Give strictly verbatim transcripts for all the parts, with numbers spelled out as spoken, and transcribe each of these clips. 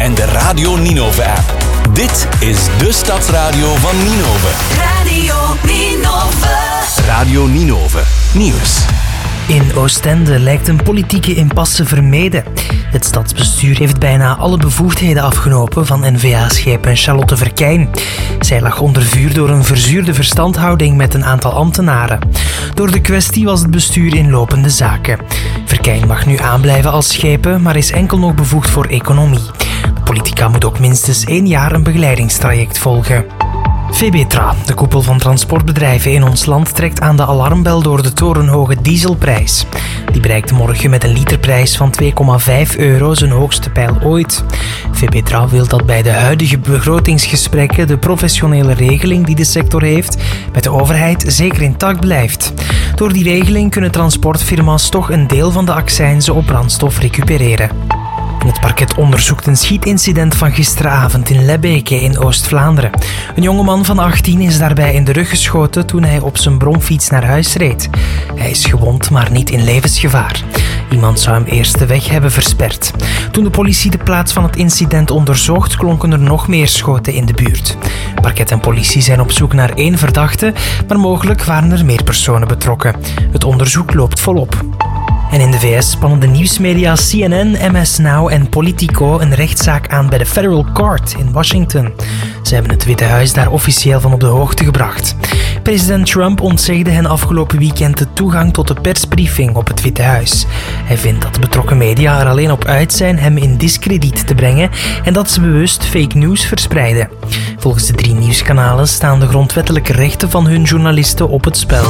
en de Radio Ninove-app. Dit is de Stadsradio van Ninove. Radio Ninove. Radio Ninove Nieuws. In Oostende lijkt een politieke impasse vermeden. Het stadsbestuur heeft bijna alle bevoegdheden afgenomen van N V A-schepen Charlotte Verkijn. Zij lag onder vuur door een verzuurde verstandhouding met een aantal ambtenaren. Door de kwestie was het bestuur in lopende zaken. Verkijn mag nu aanblijven als schepen, maar is enkel nog bevoegd voor economie. De politica moet ook minstens één jaar een begeleidingstraject volgen. Febetra, de koepel van transportbedrijven in ons land, trekt aan de alarmbel door de torenhoge dieselprijs. Die bereikt morgen met een literprijs van twee komma vijf euro zijn hoogste pijl ooit. Febetra wil dat bij de huidige begrotingsgesprekken de professionele regeling die de sector heeft met de overheid zeker intact blijft. Door die regeling kunnen transportfirma's toch een deel van de accijnzen op brandstof recupereren. Het parket onderzoekt een schietincident van gisteravond in Lebbeke in Oost-Vlaanderen. Een jongeman van achttien is daarbij in de rug geschoten toen hij op zijn bromfiets naar huis reed. Hij is gewond, maar niet in levensgevaar. Iemand zou hem eerst de weg hebben versperd. Toen de politie de plaats van het incident onderzocht, klonken er nog meer schoten in de buurt. Parket en politie zijn op zoek naar één verdachte, maar mogelijk waren er meer personen betrokken. Het onderzoek loopt volop. En in de V S spannen de nieuwsmedia C N N, M S Now en Politico een rechtszaak aan bij de Federal Court in Washington. Ze hebben het Witte Huis daar officieel van op de hoogte gebracht. President Trump ontzegde hen afgelopen weekend de toegang tot de persbriefing op het Witte Huis. Hij vindt dat de betrokken media er alleen op uit zijn hem in diskrediet te brengen en dat ze bewust fake news verspreiden. Volgens de drie nieuwskanalen staan de grondwettelijke rechten van hun journalisten op het spel.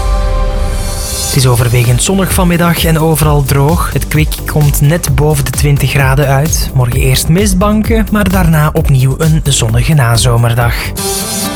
Het is overwegend zonnig vanmiddag en overal droog. Het kwik komt net boven de twintig graden uit. Morgen eerst mistbanken, maar daarna opnieuw een zonnige nazomerdag.